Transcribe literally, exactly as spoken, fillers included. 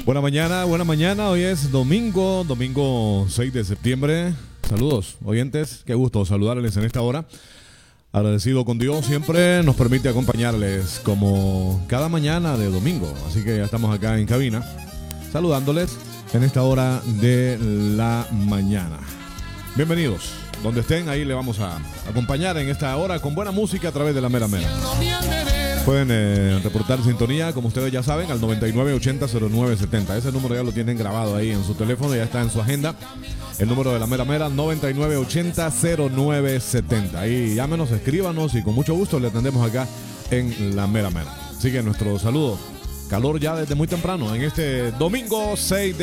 Buena mañana, buena mañana. Hoy es domingo, domingo seis de septiembre. Saludos, oyentes. Qué gusto saludarles en esta hora. Agradecido con Dios, siempre nos permite acompañarles como cada mañana de domingo. Así que ya estamos acá en cabina saludándoles en esta hora de la mañana. Bienvenidos. Donde estén, ahí le vamos a acompañar en esta hora con buena música a través de la Mera Mera. Pueden eh, reportar sintonía, como ustedes ya saben, al noventa y nueve ochenta cero nueve setenta. Ese número ya lo tienen grabado ahí en su teléfono, ya está en su agenda. El número de la Mera Mera, noventa y nueve ochenta cero nueve setenta. Ahí llámenos, escríbanos y con mucho gusto le atendemos acá en la Mera Mera. Así que nuestro saludo, calor ya desde muy temprano en este domingo seis